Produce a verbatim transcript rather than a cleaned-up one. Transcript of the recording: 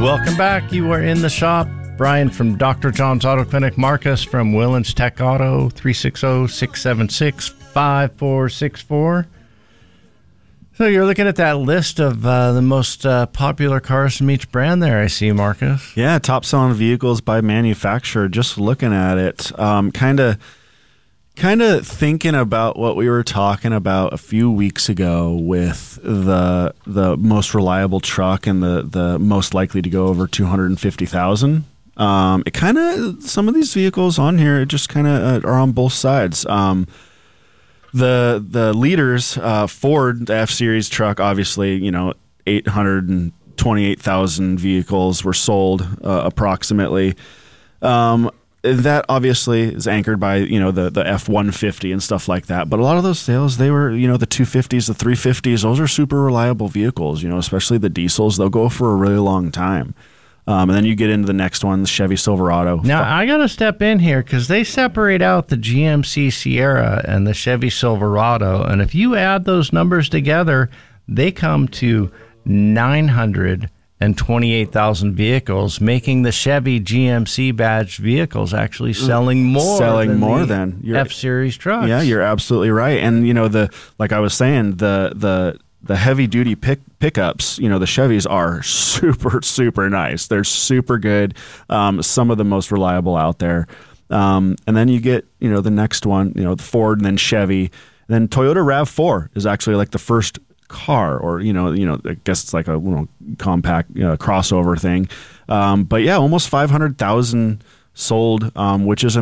Welcome back. You are in the shop. Brian from Doctor John's Auto Clinic. Marcus from Willens Tech Auto. three six zero, six seven six, five four six four. So you're looking at that list of uh, the most uh, popular cars from each brand there, I see, Marcus. Yeah, top selling vehicles by manufacturer. Just looking at it, um, kind of kind of thinking about what we were talking about a few weeks ago with the the most reliable truck and the, the most likely to go over two hundred fifty thousand. Um, it kind of, some of these vehicles on here just kind of uh, are on both sides. Um, The the leaders, uh, Ford, the F-Series truck, obviously, you know, eight hundred twenty-eight thousand vehicles were sold uh, approximately. Um, that obviously is anchored by, you know, the, the F one fifty and stuff like that. But a lot of those sales, they were, you know, the two fifties, the three fifties, those are super reliable vehicles, you know, especially the diesels. They'll go for a really long time. Um, and then you get into the next one, the Chevy Silverado. Now, I got to step in here because they separate out the G M C Sierra and the Chevy Silverado. And if you add those numbers together, they come to nine hundred twenty-eight thousand vehicles, making the Chevy G M C badged vehicles actually selling more selling than more the than your F-Series trucks. Yeah, you're absolutely right. And, you know, the like I was saying, the the the heavy duty pick pickups, you know, the Chevys are super, super nice. They're super good. Um, some of the most reliable out there. Um, and then you get, you know, the next one, you know, the Ford and then Chevy. And then Toyota RAV four is actually like the first car, or, you know, you know, I guess it's like a you know, compact you know, crossover thing. Um, but yeah, almost five hundred thousand sold, um, which is a